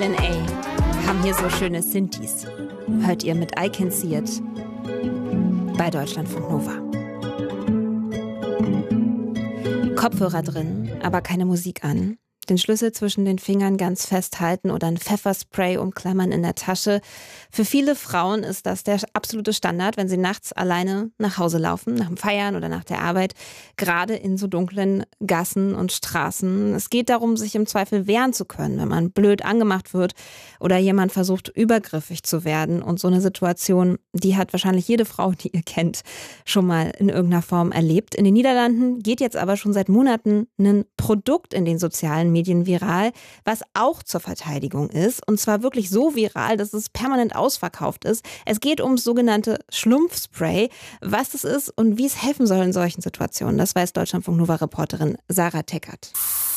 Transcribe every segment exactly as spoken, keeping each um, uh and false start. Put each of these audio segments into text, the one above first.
L A haben hier so schöne Synthes. Hört ihr mit I Can See It bei Deutschlandfunk Nova. Kopfhörer drin, aber keine Musik an. Den Schlüssel zwischen den Fingern ganz festhalten oder ein Pfefferspray umklammern in der Tasche. Für viele Frauen ist das der absolute Standard, wenn sie nachts alleine nach Hause laufen, nach dem Feiern oder nach der Arbeit, gerade in so dunklen Gassen und Straßen. Es geht darum, sich im Zweifel wehren zu können, wenn man blöd angemacht wird oder jemand versucht, übergriffig zu werden. Und so eine Situation, die hat wahrscheinlich jede Frau, die ihr kennt, schon mal in irgendeiner Form erlebt. In den Niederlanden geht jetzt aber schon seit Monaten ein Produkt in den sozialen Medien viral, was auch zur Verteidigung ist. Und zwar wirklich so viral, dass es permanent ausverkauft ist. Es geht ums sogenannte Schlumpfspray. Was das ist und wie es helfen soll in solchen Situationen, das weiß Deutschlandfunk-Nova-Reporterin Sarah Teckert.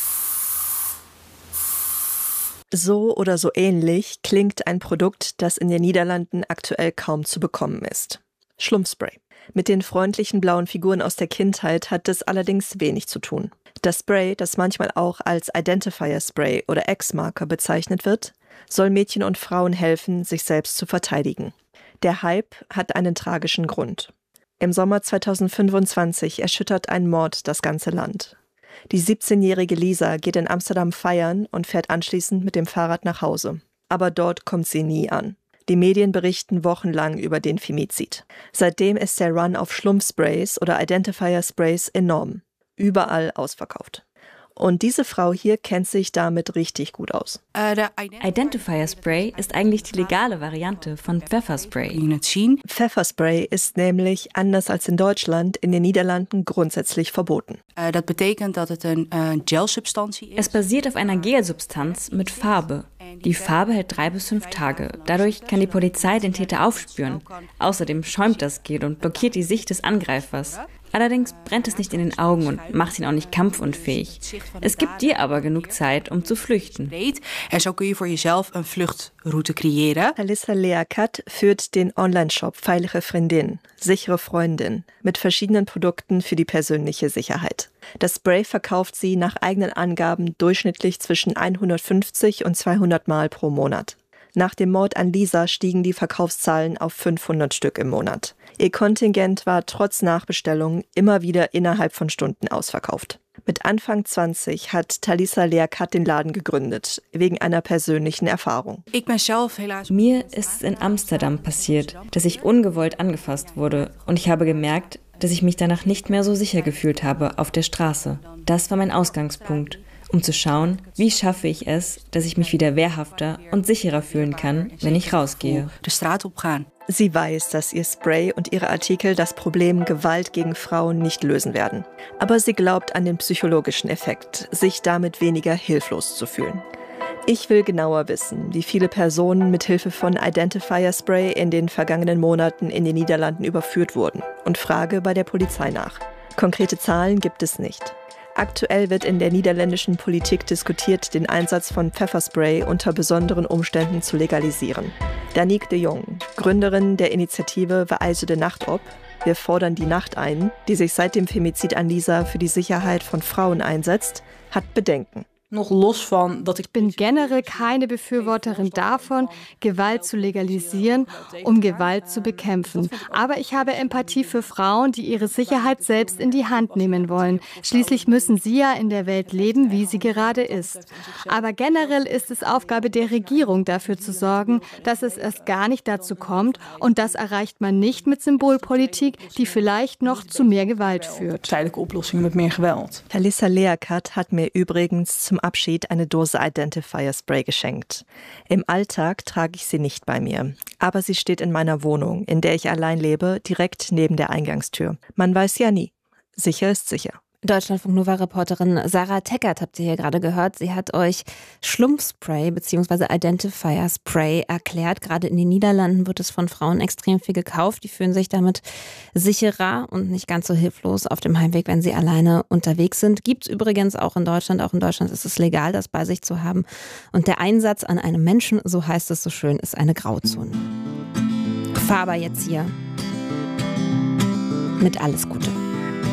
So oder so ähnlich klingt ein Produkt, das in den Niederlanden aktuell kaum zu bekommen ist. Schlumpfspray. Mit den freundlichen blauen Figuren aus der Kindheit hat es allerdings wenig zu tun. Das Spray, das manchmal auch als Identifier Spray oder X-Marker bezeichnet wird, soll Mädchen und Frauen helfen, sich selbst zu verteidigen. Der Hype hat einen tragischen Grund. Im Sommer zweitausendfünfundzwanzig erschüttert ein Mord das ganze Land. Die siebzehnjährige Lisa geht in Amsterdam feiern und fährt anschließend mit dem Fahrrad nach Hause. Aber dort kommt sie nie an. Die Medien berichten wochenlang über den Femizid. Seitdem ist der Run auf Schlumpfsprays oder Identifier-Sprays enorm. Überall ausverkauft. Und diese Frau hier kennt sich damit richtig gut aus. Identifier Spray ist eigentlich die legale Variante von Pfefferspray. Pfefferspray ist nämlich, anders als in Deutschland, in den Niederlanden grundsätzlich verboten. Es basiert auf einer Gelsubstanz mit Farbe. Die Farbe hält drei bis fünf Tage. Dadurch kann die Polizei den Täter aufspüren. Außerdem schäumt das Gel und blockiert die Sicht des Angreifers. Allerdings brennt es nicht in den Augen und macht ihn auch nicht kampfunfähig. Es gibt dir aber genug Zeit, um zu flüchten. Talissa Leakat führt den Online-Shop Veilige Vriendin, sichere Freundin, mit verschiedenen Produkten für die persönliche Sicherheit. Das Spray verkauft sie nach eigenen Angaben durchschnittlich zwischen hundertfünfzig und zweihundert Mal pro Monat. Nach dem Mord an Lisa stiegen die Verkaufszahlen auf fünfhundert Stück im Monat. Ihr Kontingent war trotz Nachbestellungen immer wieder innerhalb von Stunden ausverkauft. Mit Anfang zwanzig hat Talissa Leakat den Laden gegründet, wegen einer persönlichen Erfahrung. Mir ist es in Amsterdam passiert, dass ich ungewollt angefasst wurde und ich habe gemerkt, dass ich mich danach nicht mehr so sicher gefühlt habe auf der Straße. Das war mein Ausgangspunkt, um zu schauen, wie schaffe ich es, dass ich mich wieder wehrhafter und sicherer fühlen kann, wenn ich rausgehe. Sie weiß, dass ihr Spray und ihre Artikel das Problem Gewalt gegen Frauen nicht lösen werden. Aber sie glaubt an den psychologischen Effekt, sich damit weniger hilflos zu fühlen. Ich will genauer wissen, wie viele Personen mit Hilfe von Identifier Spray in den vergangenen Monaten in den Niederlanden überführt wurden und frage bei der Polizei nach. Konkrete Zahlen gibt es nicht. Aktuell wird in der niederländischen Politik diskutiert, den Einsatz von Pfefferspray unter besonderen Umständen zu legalisieren. Danique de Jong, Gründerin der Initiative We eisen de Nacht op, wir fordern die Nacht ein, die sich seit dem Femizid an Lisa für die Sicherheit von Frauen einsetzt, hat Bedenken. Ich bin generell keine Befürworterin davon, Gewalt zu legalisieren, um Gewalt zu bekämpfen. Aber ich habe Empathie für Frauen, die ihre Sicherheit selbst in die Hand nehmen wollen. Schließlich müssen sie ja in der Welt leben, wie sie gerade ist. Aber generell ist es Aufgabe der Regierung, dafür zu sorgen, dass es erst gar nicht dazu kommt. Und das erreicht man nicht mit Symbolpolitik, die vielleicht noch zu mehr Gewalt führt. Talissa Leakat hat mir übrigens zum Abschied eine Dose Identifier Spray geschenkt. Im Alltag trage ich sie nicht bei mir, aber sie steht in meiner Wohnung, in der ich allein lebe, direkt neben der Eingangstür. Man weiß ja nie. Sicher ist sicher. Deutschlandfunk-Nova-Reporterin Sarah Teckert habt ihr hier gerade gehört. Sie hat euch Schlumpfspray bzw. Identifier Spray erklärt. Gerade in den Niederlanden wird es von Frauen extrem viel gekauft. Die fühlen sich damit sicherer und nicht ganz so hilflos auf dem Heimweg, wenn sie alleine unterwegs sind. Gibt es übrigens auch in Deutschland. Auch in Deutschland ist es legal, das bei sich zu haben. Und der Einsatz an einem Menschen, so heißt es so schön, ist eine Grauzone. Faber jetzt hier mit Alles Gute.